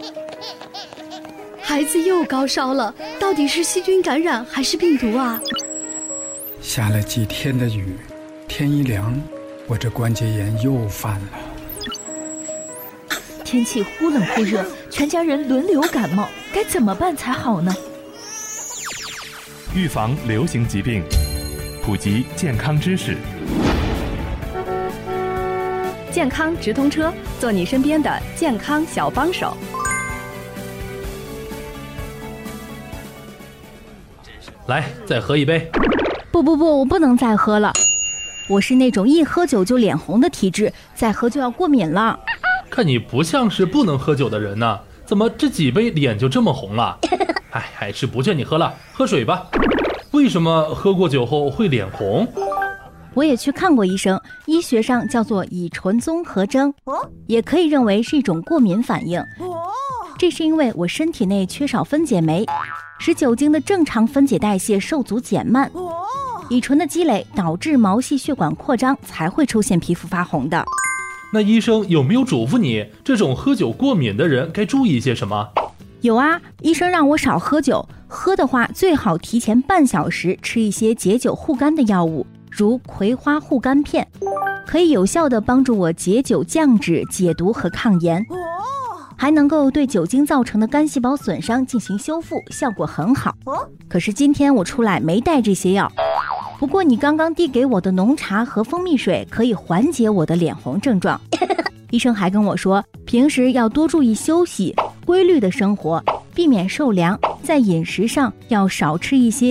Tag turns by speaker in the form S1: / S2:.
S1: 孩子又高烧了，到底是细菌感染还是病毒啊？
S2: 下了几天的雨，天一凉，我这关节炎又犯了。
S3: 天气忽冷忽热，全家人轮流感冒，该怎么办才好呢？
S4: 预防流行疾病，普及健康知识。
S5: 健康直通车，做你身边的健康小帮手。
S6: 来，再喝一杯。
S3: 不，我不能再喝了。我是那种一喝酒就脸红的体质，再喝就要过敏了。
S6: 看你不像是不能喝酒的人呢，怎么这几杯脸就这么红了？还是不劝你喝了，喝水吧。为什么喝过酒后会脸红？
S3: 我也去看过医生，医学上叫做乙醇综合征，也可以认为是一种过敏反应。这是因为我身体内缺少分解酶，使酒精的正常分解代谢受阻减慢，乙醇的积累导致毛细血管扩张，才会出现皮肤发红的。
S6: 那医生有没有嘱咐你，这种喝酒过敏的人该注意些什么？
S3: 有啊，医生让我少喝酒，喝的话最好提前半小时吃一些解酒护肝的药物，如葵花护肝片，可以有效地帮助我解酒降脂、解毒和抗炎，还能够对酒精造成的肝细胞损伤进行修复，效果很好。可是今天我出来没带这些药，不过你刚刚递给我的浓茶和蜂蜜水可以缓解我的脸红症状。医生还跟我说，平时要多注意休息，规律的生活，避免受凉，在饮食上要少吃一些